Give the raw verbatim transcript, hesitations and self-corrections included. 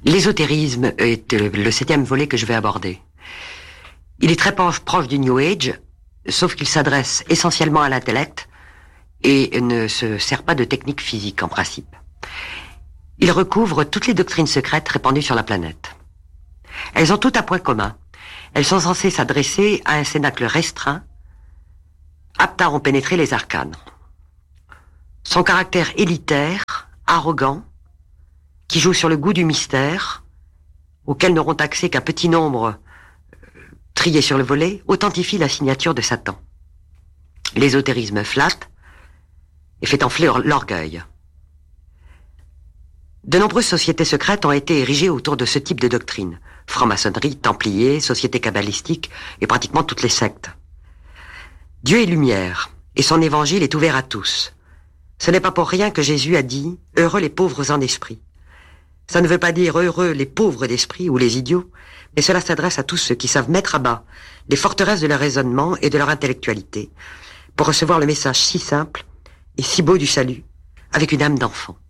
L'ésotérisme est le septième volet que je vais aborder. Il est très proche du New Age, sauf qu'il s'adresse essentiellement à l'intellect et ne se sert pas de techniques physiques en principe. Il recouvre toutes les doctrines secrètes répandues sur la planète. Elles ont toutes un point commun. Elles sont censées s'adresser à un cénacle restreint, apte à en pénétrer les arcanes. Son caractère élitaire, arrogant, qui joue sur le goût du mystère, auquel n'auront accès qu'un petit nombre euh, triés sur le volet, authentifie la signature de Satan. L'ésotérisme flatte et fait enfler l'orgueil. De nombreuses sociétés secrètes ont été érigées autour de ce type de doctrine. Franc-maçonnerie, templiers, sociétés kabbalistiques et pratiquement toutes les sectes. Dieu est lumière, et son évangile est ouvert à tous. Ce n'est pas pour rien que Jésus a dit « Heureux les pauvres en esprit ». Ça ne veut pas dire « heureux les pauvres d'esprit » ou les idiots, mais cela s'adresse à tous ceux qui savent mettre à bas les forteresses de leur raisonnement et de leur intellectualité pour recevoir le message si simple et si beau du salut avec une âme d'enfant.